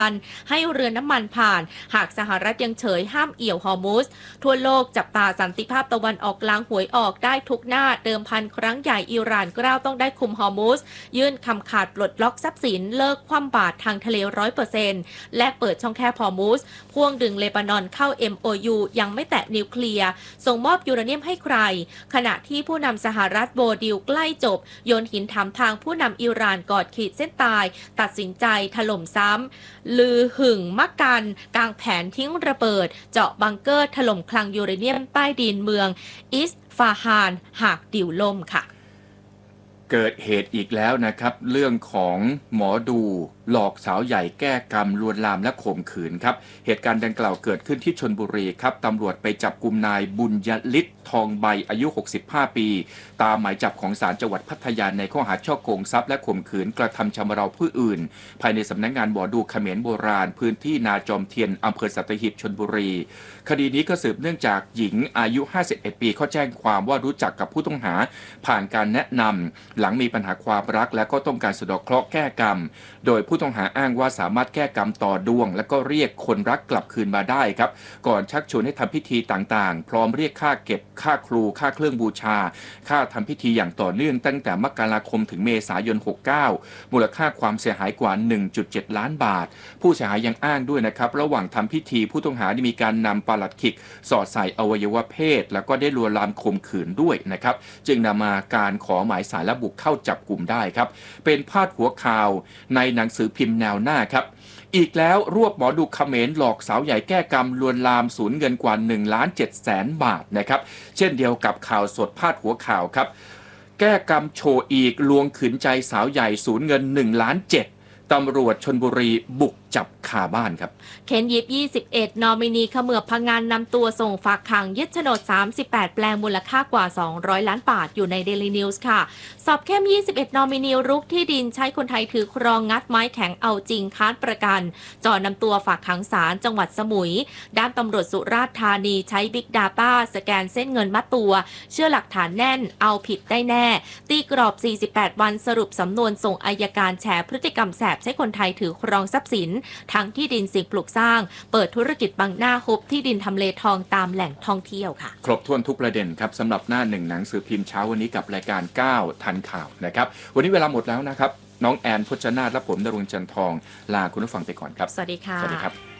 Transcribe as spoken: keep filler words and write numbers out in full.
ให้เรือน้ำมันผ่านหากสหรัฐยังเฉยห้ามเอี่ยวฮอร์มุสทั่วโลกจับตาสันติภาพตะวันออกกลางหวยออกได้ทุกหน้าเดิมพันครั้งใหญ่อิหร่านกล้าวต้องได้คุมฮอร์มุสยื่นคำขาดปลดล็อกทรัพย์สินเลิกคว่ำบาตรทางทะเล ร้อยเปอร์เซ็นต์ และเปิดช่องแคบฮอร์มุสพ่วงดึงเลบานอนเข้า เอ็ม โอ ยู ยังไม่แตะนิวเคลียร์ส่งมอบยูเรเนียมให้ใครขณะที่ผู้นำสหรัฐโบดิลใกล้จบโยนหินถามทางผู้นำอิหร่านกอดขีดเส้นตายตัดสินใจถล่มซ้ำลือหึงมักกันกางแผนทิ้งระเบิดเจาะบังเกอร์ถล่มคลังยูเรเนียมใต้ดินเมืองอิสฟาฮานหากดิวล่มค่ะเกิดเหตุอีกแล้วนะครับเรื่องของหมอดูหลอกสาวใหญ่แก้กรรมลวนลามและข่มขืนครับเหตุการณ์ดังกล่าวเกิดขึ้นที่ชลบุรีครับตำรวจไปจับกุมนายบุญยฤทธิ์ทองใบอายุหกสิบห้าปีตามหมายจับของศาลจังหวัดพัทยาในข้อหาฉ้อโกงทรัพย์และข่มขืนกระทำชำเราผู้อื่นภายในสำนักงานหมอดูเขมรโบราณพื้นที่นาจอมเทียนอำเภอสัตหีบชลบุรีคดีนี้ก็สืบเนื่องจากหญิงอายุห้าสิบเอ็ดปีเขาแจ้งความว่ารู้จักกับผู้ต้องหาผ่านการแนะนำหลังมีปัญหาความรักและก็ต้องการสะเดาะเคราะห์แก้กรรมโดยผู้ต้องหาอ้างว่าสามารถแก้กรรมต่อดวงและก็เรียกคนรักกลับคืนมาได้ครับก่อนชักชวนให้ทำพิธีต่างๆพร้อมเรียกค่าเก็บค่าครูค่าเครื่องบูชาค่าทำพิธีอย่างต่อเนื่องตั้งแต่มกราคมถึงเมษายนหกสิบเก้ามูลค่าความเสียหายกว่า หนึ่งจุดเจ็ด ล้านบาทผู้เสียหายยังอ้างด้วยนะครับระหว่างทำพิธีผู้ต้องหาได้มีการนำปลัดขิกสอดใส่อวัยวะเพศแล้วก็ได้ลวนลามข่มขืนด้วยนะครับจึงนำมาการขอหมายสารและบุกเข้าจับกลุ่มได้ครับเป็นพาดหัวข่าวในหนังสือพิมพ์แนวหน้าครับอีกแล้วรวบหมอดูเขมรหลอกสาวใหญ่แก้กรรมลวนลามสูญเงินกว่าหนึ่งล้านเจ็ดแสนบาทนะครับเช่นเดียวกับข่าวสดพาดหัวข่าวครับแก้กรรมโชว์อีกลวงขืนใจสาวใหญ่สูญเงินหนึ่งล้านเจ็ดตำรวจชลบุรีบุกจับคาบ้านครับเคนยิบยี่สิบเอ็ดนอมินีเขมือบพังงานนำตัวส่งฝากขังยึดโฉนดสามสิบแปดแปลงมูลค่ากว่าสองร้อยล้านบาทอยู่ใน Daily News ค่ะสอบเข้มยี่สิบเอ็ดนอมินีรุกที่ดินใช้คนไทยถือครองงัดไม้แข็งเอาจริงค้านประกันจ่อนำตัวฝากขังศาลจังหวัดสมุยด้านตำรวจสุราษฎร์ธานีใช้ Big Data สแกนเส้นเงินมัดตัวเชื่อหลักฐานแน่นเอาผิดได้แน่ตีกรอบสี่สิบแปดวันสรุปสำนวนส่งอัยการแฉพฤติกรรมแสบใช้คนไทยถือครองทรัพย์สินทั้งที่ดินสิ่งปลูกสร้างเปิดธุรกิจบังหน้าฮุบที่ดินทำเลทองตามแหล่งท่องเที่ยวค่ะครบถ้วนทุกประเด็นครับสำหรับหน้าหนึ่งหนังสือพิมพ์เช้าวันนี้กับรายการเก้าทันข่าวนะครับวันนี้เวลาหมดแล้วนะครับน้องแอนพจนาถและผมณรงค์จันทองลาคุณผู้ฟังไปก่อนครับสวัสดีค่ะสวัสดีครับ